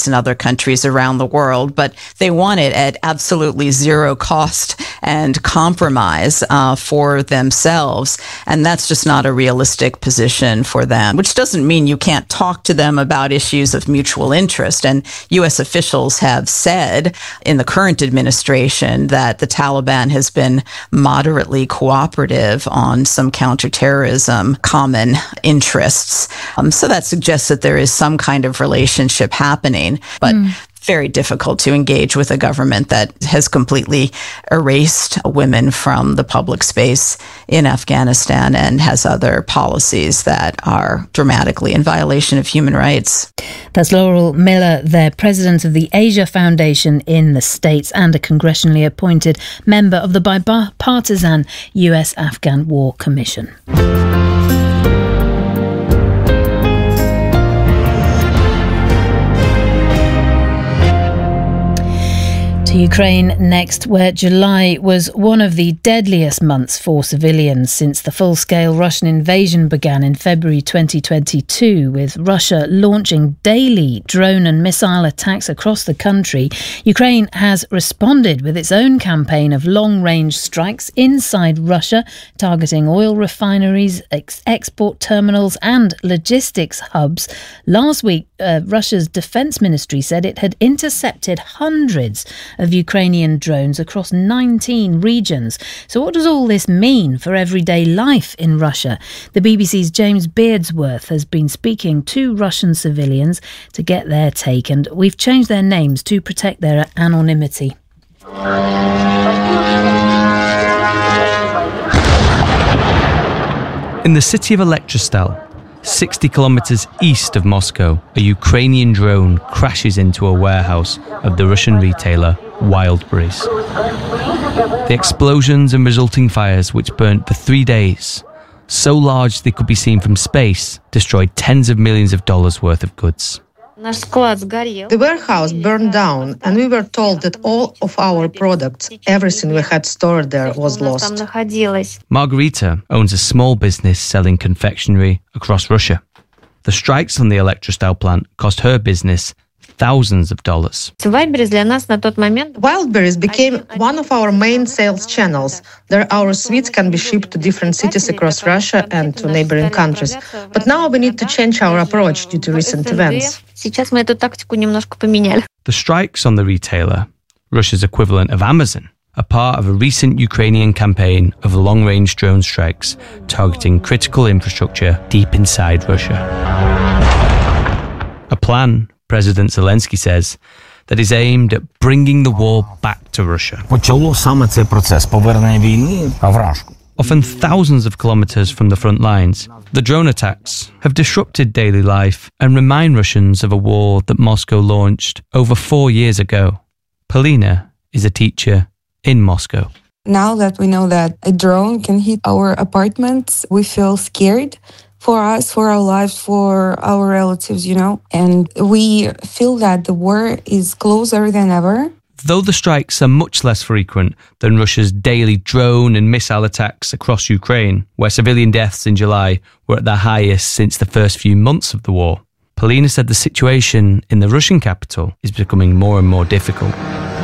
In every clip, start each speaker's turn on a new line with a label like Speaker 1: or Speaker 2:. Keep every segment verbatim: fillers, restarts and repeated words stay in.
Speaker 1: States and other countries around the world, but they want it at absolutely zero cost and compromise uh, for themselves. And that's just not a realistic position for them, which doesn't mean you can't talk to them about issues of mutual interest. And U S officials have said in the current administration that the Taliban has been moderately cooperative on some counterterrorism common interests. Um, so that suggests that there is some kind of relationship happening, but mm. very difficult to engage with a government that has completely erased women from the public space in Afghanistan and has other policies that are dramatically in violation of human rights.
Speaker 2: That's Laurel Miller, the president of the Asia Foundation in the States and a congressionally appointed member of the bipartisan U S Afghan War Commission. Ukraine next, where July was one of the deadliest months for civilians since the full-scale Russian invasion began in February twenty twenty-two, with Russia launching daily drone and missile attacks across the country. Ukraine has responded with its own campaign of long-range strikes inside Russia, targeting oil refineries, ex- export terminals and logistics hubs. Last week, uh, Russia's defense ministry said it had intercepted hundreds of Ukrainian drones across nineteen regions. So what does all this mean for everyday life in Russia? The B B C's James Beardsworth has been speaking to Russian civilians to get their take, and we've changed their names to protect their anonymity.
Speaker 3: In the city of Elektrostal, sixty kilometres east of Moscow, a Ukrainian drone crashes into a warehouse of the Russian retailer Wildberries. The explosions and resulting fires, which burnt for three days, so large they could be seen from space, destroyed tens of millions of dollars worth of goods.
Speaker 4: The warehouse burned down, and we were told that all of our products, everything we had stored there, was lost.
Speaker 3: Margarita owns a small business selling confectionery across Russia. The strikes on the Elektrostal plant cost her business thousands of dollars.
Speaker 4: Wildberries became one of our main sales channels. There our sweets can be shipped to different cities across Russia and to neighboring countries. But now we need to change our approach due to recent events.
Speaker 3: The strikes on the retailer, Russia's equivalent of Amazon, are part of a recent Ukrainian campaign of long-range drone strikes targeting critical infrastructure deep inside Russia. A plan, President Zelensky says, that is aimed at bringing the war back to Russia. Often thousands of kilometres from the front lines, the drone attacks have disrupted daily life and remind Russians of a war that Moscow launched over four years ago. Polina is a teacher in Moscow.
Speaker 5: Now that we know that a drone can hit our apartments, we feel scared. For us, for our lives, for our relatives, you know. And we feel that the war is closer than ever.
Speaker 3: Though the strikes are much less frequent than Russia's daily drone and missile attacks across Ukraine, where civilian deaths in July were at their highest since the first few months of the war, Polina said the situation in the Russian capital is becoming more and more difficult.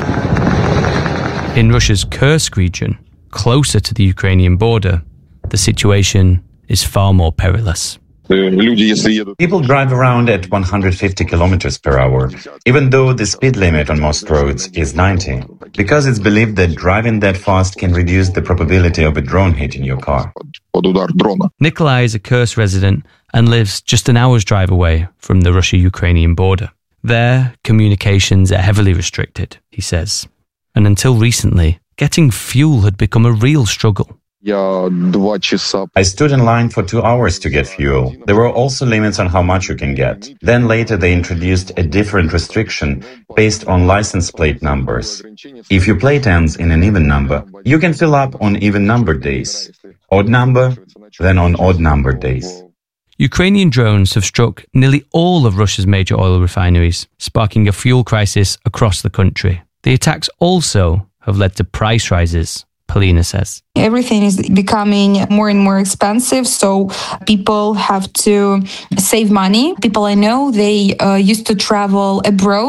Speaker 3: In Russia's Kursk region, closer to the Ukrainian border, the situation is far more perilous.
Speaker 6: People drive around at one hundred fifty kilometers per hour, even though the speed limit on most roads is ninety, because it's believed that driving that fast can reduce the probability of a drone hitting your car.
Speaker 3: Nikolai is a Kursk resident and lives just an hour's drive away from the Russia-Ukrainian border. There, communications are heavily restricted, he says. And until recently, getting fuel had become a real struggle.
Speaker 6: I stood in line for two hours to get fuel. There were also limits on how much you can get. Then later they introduced a different restriction based on license plate numbers. If your plate ends in an even number, you can fill up on even numbered days. Odd number, then on odd numbered days.
Speaker 3: Ukrainian drones have struck nearly all of Russia's major oil refineries, sparking a fuel crisis across the country. The attacks also have led to price rises, Polina says.
Speaker 5: Everything is becoming more and more expensive, so people have to save money. People I know, they uh, used to travel abroad